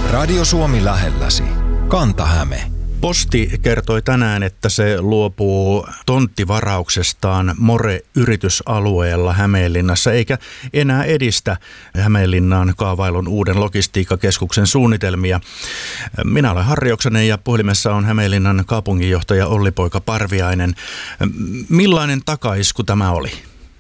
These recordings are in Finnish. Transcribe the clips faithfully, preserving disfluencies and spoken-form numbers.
Radio Suomi lähelläsi. Kanta-Häme. Posti kertoi tänään, että se luopuu tonttivarauksestaan More-yritysalueella Hämeenlinnassa, eikä enää edistä Hämeenlinnaan kaavailun uuden logistiikkakeskuksen suunnitelmia. Minä olen Harri Oksanen ja puhelimessa on Hämeenlinnan kaupunginjohtaja Olli-Poika Parviainen. Millainen takaisku tämä oli?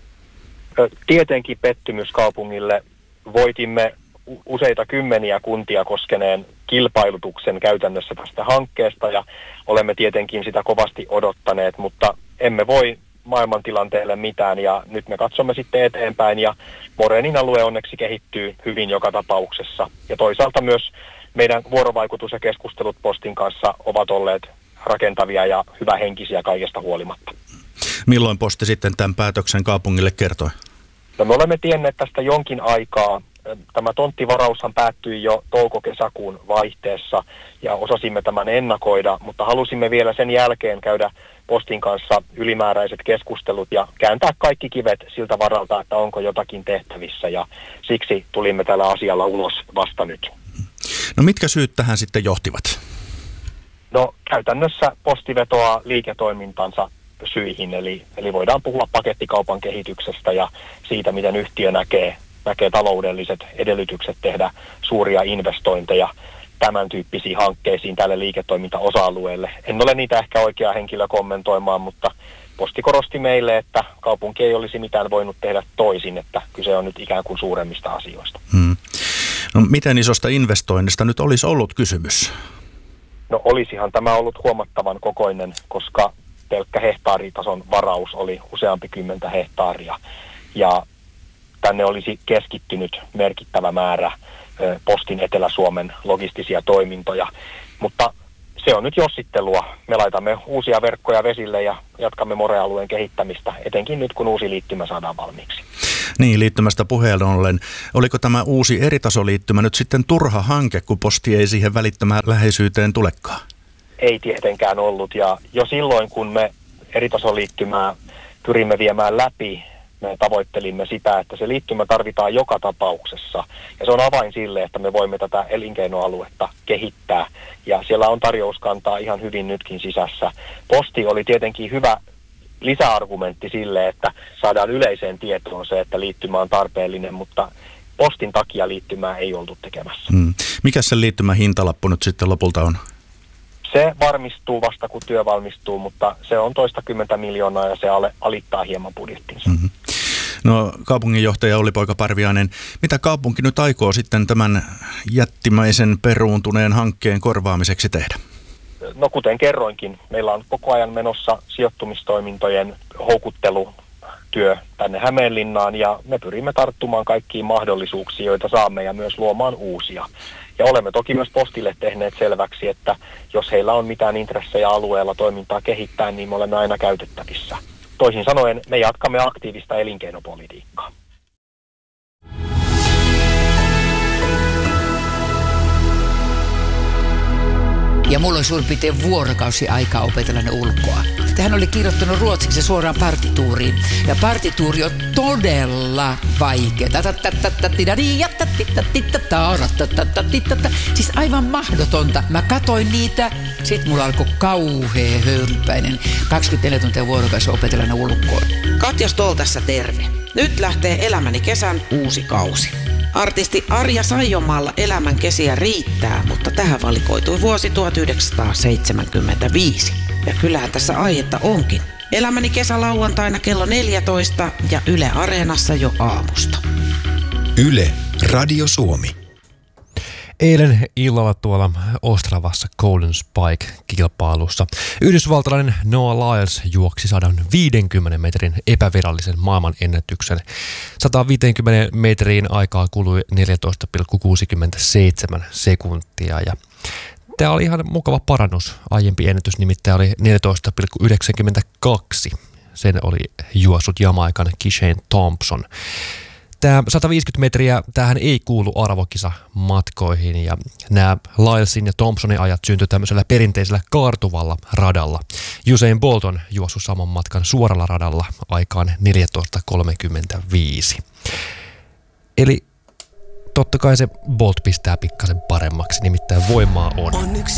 Tietenkin pettymys kaupungille. Voitimme useita kymmeniä kuntia koskeneen kilpailutuksen käytännössä tästä hankkeesta ja olemme tietenkin sitä kovasti odottaneet, mutta emme voi maailmantilanteelle mitään ja nyt me katsomme sitten eteenpäin ja Morenin alue onneksi kehittyy hyvin joka tapauksessa ja toisaalta myös meidän vuorovaikutus ja keskustelut Postin kanssa ovat olleet rakentavia ja hyvähenkisiä kaikesta huolimatta. Milloin Posti sitten tämän päätöksen kaupungille kertoi? No, me olemme tienneet tästä jonkin aikaa. Tämä tonttivaraushan päättyi jo touko-kesäkuun vaihteessa ja osasimme tämän ennakoida, mutta halusimme vielä sen jälkeen käydä Postin kanssa ylimääräiset keskustelut ja kääntää kaikki kivet siltä varalta, että onko jotakin tehtävissä ja siksi tulimme tällä asialla ulos vasta nyt. No mitkä syyt tähän sitten johtivat? No käytännössä Posti vetoaa liiketoimintansa syihin, eli, eli voidaan puhua pakettikaupan kehityksestä ja siitä, miten yhtiö näkee näkee taloudelliset edellytykset tehdä suuria investointeja tämän tyyppisiin hankkeisiin tälle liiketoiminta-osa-alueelle. En ole niitä ehkä oikea henkilö kommentoimaan, mutta Posti korosti meille, että kaupunki ei olisi mitään voinut tehdä toisin, että kyse on nyt ikään kuin suuremmista asioista. Hmm. No, miten isosta investoinnista nyt olisi ollut kysymys? No olisihan tämä ollut huomattavan kokoinen, koska pelkkä hehtaaritason varaus oli useampi kymmentä hehtaaria ja tänne olisi keskittynyt merkittävä määrä Postin Etelä-Suomen logistisia toimintoja, mutta se on nyt jossittelua. Me laitamme uusia verkkoja vesille ja jatkamme More-alueen kehittämistä, etenkin nyt kun uusi liittymä saadaan valmiiksi. Niin, liittymästä puheen ollen. Oliko tämä uusi eritasoliittymä nyt sitten turha hanke, kun Posti ei siihen välittömään läheisyyteen tulekaan? Ei tietenkään ollut ja jo silloin kun me eritasoliittymää pyrimme viemään läpi, me tavoittelimme sitä, että se liittymä tarvitaan joka tapauksessa ja se on avain sille, että me voimme tätä elinkeinoaluetta kehittää ja siellä on tarjouskantaa ihan hyvin nytkin sisässä. Posti oli tietenkin hyvä lisäargumentti sille, että saadaan yleiseen tietoon se, että liittymä on tarpeellinen, mutta Postin takia liittymää ei oltu tekemässä. Hmm. Mikä se liittymän hintalappu nyt sitten lopulta on? Se varmistuu vasta, kun työ valmistuu, mutta se on toistakymmentä miljoonaa ja se alittaa hieman budjettinsa. Mm-hmm. No kaupunginjohtaja Olli-Poika Parviainen, mitä kaupunki nyt aikoo sitten tämän jättimäisen peruuntuneen hankkeen korvaamiseksi tehdä? No kuten kerroinkin, meillä on koko ajan menossa sijoittumistoimintojen houkuttelutyö tänne Hämeenlinnaan ja me pyrimme tarttumaan kaikkiin mahdollisuuksiin, joita saamme ja myös luomaan uusia. Ja olemme toki myös Postille tehneet selväksi, että jos heillä on mitään intressejä alueella toimintaa kehittää, niin me olemme aina käytettävissä. Toisin sanoen, me jatkamme aktiivista elinkeinopolitiikkaa. Ja mulla oli suurin piirtein vuorokausi aikaa opetella ne ulkoa. Hän oli kirjoittanut ruotsiksi suoraan partituuriin. Ja partituuri on todella vaikea. Siis aivan mahdotonta. Mä katoin niitä, sit mulla alkoi kauhea höyrypäinen. kaksikymmentäneljä tuntia vuorokausi opetella ne ulkoa. Katja Stoll tässä terve. Nyt lähtee Elämäni kesän uusi kausi. Artisti Arja Saijomaalla elämän kesiä riittää, mutta tähän valikoitui vuosi tuhatyhdeksänsataaseitsemänkymmentäviisi. Ja kyllähän tässä aihetta onkin. Elämäni kesä lauantaina kello neljätoista ja Yle Areenassa jo aamusta. Yle, Radio Suomi. Eilen illalla tuolla Ostravassa Golden Spike-kilpailussa yhdysvaltalainen Noah Lyles juoksi sata viisikymmentä metrin epävirallisen maailmanennätyksen. sata viisikymmentä metriin aikaa kului neljätoista pilkku kuusikymmentäseitsemän sekuntia ja tämä oli ihan mukava parannus. Aiempi ennätys nimittäin oli neljätoista pilkku yhdeksänkymmentäkaksi. Sen oli juossut Jamaikan Kishane Thompson. Tämä sata viisikymmentä metriä, tämähän ei kuulu arvokisa-matkoihin ja nämä Lylesin ja Thompsonin ajat syntyi tämmöisellä perinteisellä kaartuvalla radalla. Usain Bolt on juossut saman matkan suoralla radalla aikaan neljätoista kolmekymmentäviisi. Eli totta kai se Bolt pistää pikkasen paremmaksi, nimittäin voimaa on. On yksi